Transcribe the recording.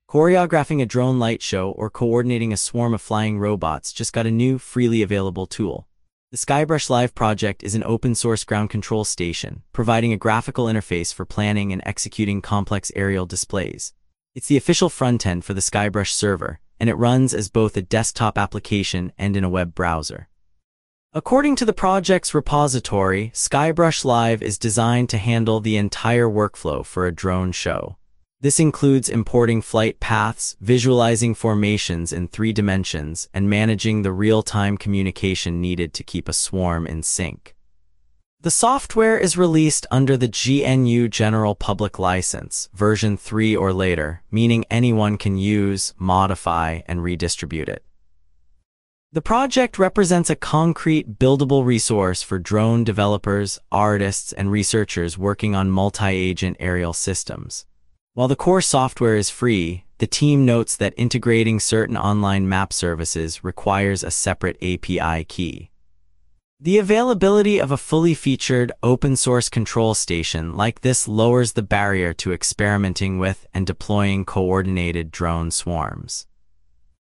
Choreographing a drone light show or coordinating a swarm of flying robots just got a new, freely available tool. The SkyBrush Live project is an open-source ground control station, providing a graphical interface for planning and executing complex aerial displays. It's the official front-end for the SkyBrush server, and it runs as both a desktop application and in a web browser. According to the project's repository, SkyBrush Live is designed to handle the entire workflow for a drone show. This includes importing flight paths, visualizing formations in 3 dimensions, and managing the real-time communication needed to keep a swarm in sync. The software is released under the GNU General Public License, version 3 or later, meaning anyone can use, modify, and redistribute it. The project represents a concrete, buildable resource for drone developers, artists, and researchers working on multi-agent aerial systems. While the core software is free, the team notes that integrating certain online map services requires a separate API key. The availability of a fully featured, open-source control station like this lowers the barrier to experimenting with and deploying coordinated drone swarms.